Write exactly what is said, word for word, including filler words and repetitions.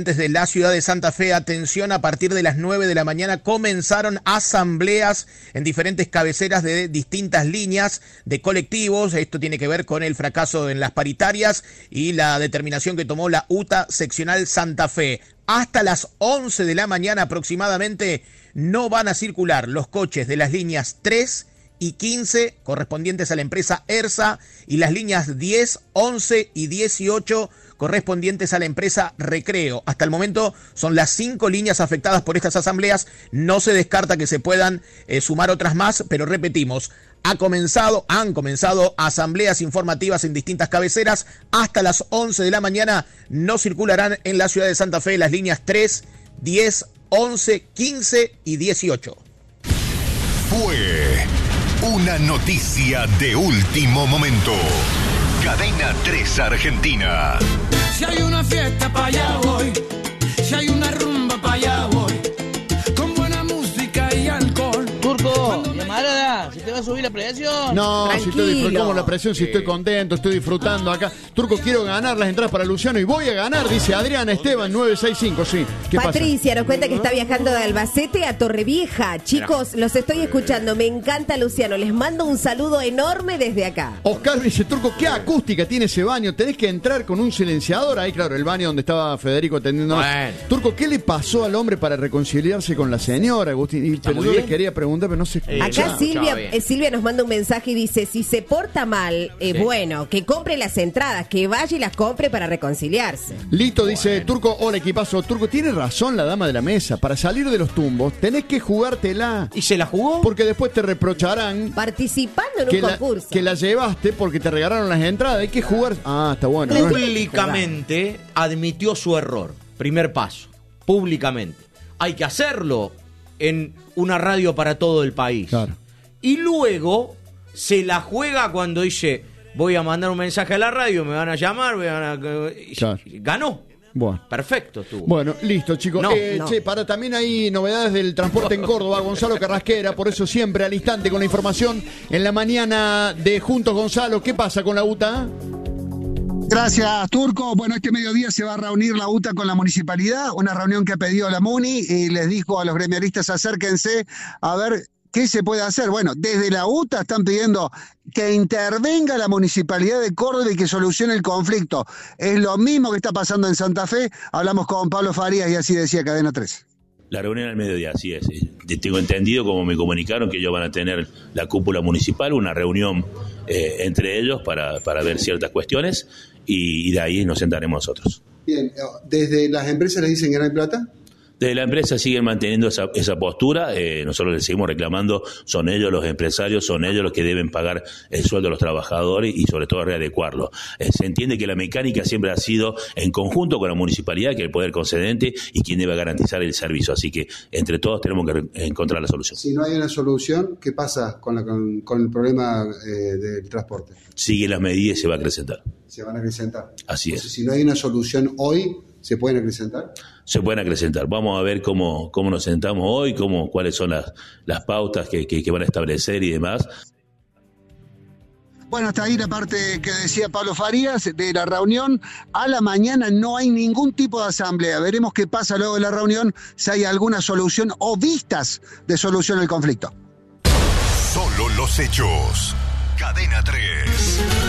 De la ciudad de Santa Fe, atención, a partir de las nueve de la mañana comenzaron asambleas en diferentes cabeceras de distintas líneas de colectivos. Esto tiene que ver con el fracaso en las paritarias y la determinación que tomó la U T A seccional Santa Fe. Hasta las once de la mañana aproximadamente no van a circular los coches de las líneas tres y quince correspondientes a la empresa ERSA y las líneas diez, once y dieciocho correspondientes a la empresa Recreo. Hasta el momento son las cinco líneas afectadas por estas asambleas. No se descarta que se puedan eh, sumar otras más, pero repetimos, ha comenzado, han comenzado asambleas informativas en distintas cabeceras. Hasta las once de la mañana no circularán en la ciudad de Santa Fe las líneas tres, diez, once, quince y dieciocho. Fue una noticia de último momento. Cadena tres Argentina. Si hay una fiesta pa' allá voy, si hay una rumba pa' allá voy, con buena música y alcohol. Turco, llamarada, ¿si te va a subir la presión? No, tranquilo. Si estoy disfrutando la presión, si estoy contento, estoy disfrutando acá. Turco, quiero ganar las entradas para Luciano y voy a ganar, dice Adriana Esteban nueve seis cinco, sí. ¿Qué Patricia pasa? nos cuenta que está viajando de Albacete a Torrevieja. Chicos, los estoy escuchando, me encanta Luciano, les mando un saludo enorme desde acá. Oscar dice, Turco, ¿qué acústica tiene ese baño? Tenés que entrar con un silenciador ahí, claro, el baño donde estaba Federico atendiendo. Bueno. Turco, ¿qué le pasó al hombre para reconciliarse con la señora, Agustín? Y pero yo le quería preguntar, pero no se escucha. Acá Silvia, eh, Silvia nos manda un mensaje y dice, si se porta mal, eh, sí. bueno, que compre las entradas, que vaya y las compre para reconciliarse. Lito dice, bueno. Turco, hola equipazo. Turco, tiene razón la dama de la mesa. Para salir de los tumbos, tenés que jugártela. ¿Y se la jugó? Porque después te reprocharán participando en un que concurso. La, que la llevaste porque te regalaron las entradas. Hay que jugar. Ah, está bueno. Públicamente ¿no? admitió su error. Primer paso. Públicamente. Hay que hacerlo en una radio para todo el país. Claro. Y luego se la juega cuando dice, voy a mandar un mensaje a la radio, me van a llamar, me van a... Claro. Ganó. Bueno. Perfecto estuvo. Bueno, listo, chicos. No, eh, no. Che, para también hay novedades del transporte en Córdoba. Gonzalo Carrasquera, por eso siempre al instante con la información en la mañana de Juntos Gonzalo. ¿Qué pasa con la U T A? Gracias, Turco. Bueno, este mediodía se va a reunir la U T A con la municipalidad, una reunión que ha pedido la Muni y les dijo a los gremialistas acérquense a ver qué se puede hacer. Bueno, desde la U T A están pidiendo que intervenga la municipalidad de Córdoba y que solucione el conflicto. Es lo mismo que está pasando en Santa Fe. Hablamos con Pablo Farías y así decía Cadena tres. La reunión al mediodía, así es. Tengo entendido, como me comunicaron, que ellos van a tener la cúpula municipal, una reunión eh, entre ellos para, para ver ciertas cuestiones y, y de ahí nos sentaremos nosotros. Bien, ¿desde las empresas les dicen que no hay plata? Desde la empresa siguen manteniendo esa, esa postura, eh, nosotros les seguimos reclamando, son ellos los empresarios, son ellos los que deben pagar el sueldo a los trabajadores y sobre todo readecuarlo. Eh, se entiende que la mecánica siempre ha sido en conjunto con la municipalidad, que es el poder concedente y quien debe garantizar el servicio, así que entre todos tenemos que re- encontrar la solución. Si no hay una solución, ¿qué pasa con, la, con, con el problema eh, del transporte? Siguen las medidas y se va a acrecentar. Se van a acrecentar. Así es. O sea, si no hay una solución hoy, ¿se pueden acrecentar? Se pueden acrecentar. Vamos a ver cómo, cómo nos sentamos hoy, cómo, cuáles son las, las pautas que, que, que van a establecer y demás. Bueno, hasta ahí la parte que decía Pablo Farías de la reunión. A la mañana no hay ningún tipo de asamblea. Veremos qué pasa luego de la reunión, si hay alguna solución o vistas de solución al conflicto. Solo los hechos. Cadena tres.